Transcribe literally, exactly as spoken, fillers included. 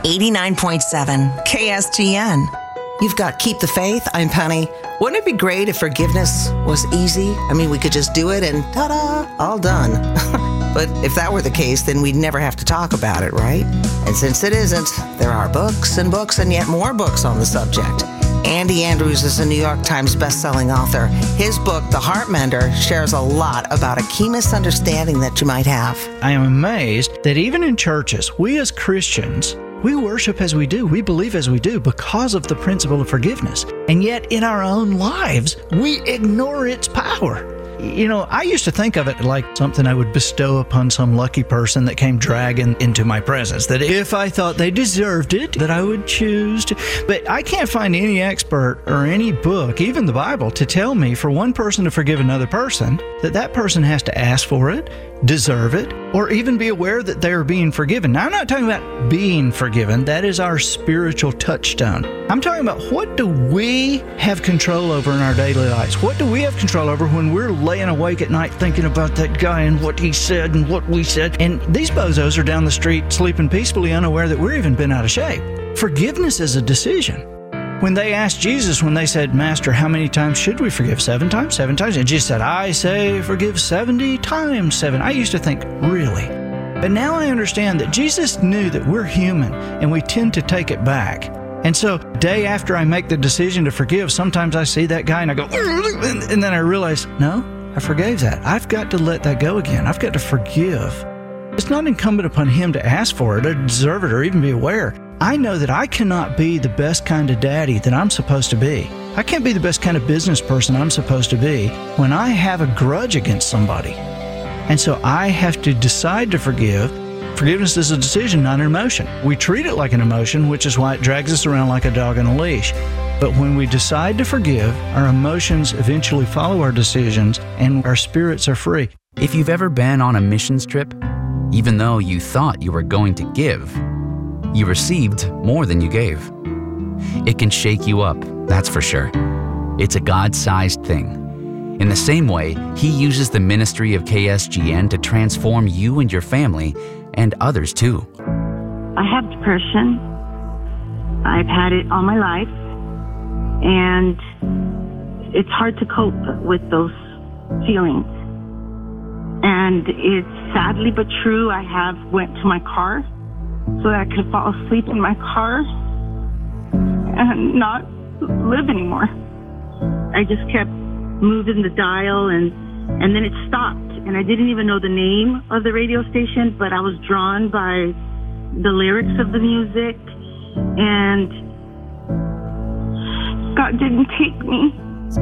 eighty-nine point seven K S G N. You've got Keep the Faith. I'm Penny. Wouldn't it be great if forgiveness was easy? I mean, we could just do it and ta-da, all done. But if that were the case, then we'd never have to talk about it, right? And since it isn't, there are books and books and yet more books on the subject. Andy Andrews is a New York Times bestselling author. His book, The Heart Mender, shares a lot about a key misunderstanding that you might have. I am amazed that even in churches, we as Christians, we worship as we do, we believe as we do because of the principle of forgiveness. And yet in our own lives, we ignore its power. You know, I used to think of it like something I would bestow upon some lucky person that came dragging into my presence, that if I thought they deserved it, that I would choose to. But I can't find any expert or any book, even the Bible, to tell me for one person to forgive another person, that that person has to ask for it, deserve it, or even be aware that they are being forgiven. Now, I'm not talking about being forgiven. That is our spiritual touchstone. I'm talking about what do we have control over in our daily lives? What do we have control over when we're laying awake at night thinking about that guy and what he said and what we said? And these bozos are down the street sleeping peacefully, unaware that we're even been out of shape. Forgiveness is a decision. When they asked Jesus, when they said, Master, how many times should we forgive? Seven times? Seven times? And Jesus said, I say forgive seventy times seven. I used to think, really? But now I understand that Jesus knew that we're human and we tend to take it back. And so day after I make the decision to forgive, sometimes I see that guy and I go, and then I realize, no, I forgave that. I've got to let that go again. I've got to forgive. It's not incumbent upon him to ask for it or deserve it or even be aware. I know that I cannot be the best kind of daddy that I'm supposed to be. I can't be the best kind of business person I'm supposed to be when I have a grudge against somebody. And so I have to decide to forgive. Forgiveness is a decision, not an emotion. We treat it like an emotion, which is why it drags us around like a dog on a leash. But when we decide to forgive, our emotions eventually follow our decisions and our spirits are free. If you've ever been on a missions trip, even though you thought you were going to give, you received more than you gave. It can shake you up, that's for sure. It's a God-sized thing. In the same way, He uses the ministry of K S G N to transform you and your family and others too. I have depression. I've had it all my life, and it's hard to cope with those feelings. And it's sadly but true, I have went to my car so that I could fall asleep in my car and not live anymore. I just kept moving the dial, and and then it stopped. And I didn't even know the name of the radio station, but I was drawn by the lyrics of the music, and God didn't take me.